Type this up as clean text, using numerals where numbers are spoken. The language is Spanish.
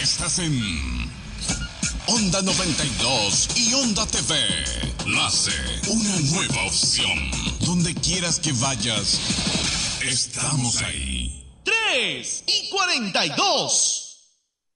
Estás en Onda 92 y Onda TV. Nace una nueva opción. Donde quieras que vayas, estamos ahí. 3:42.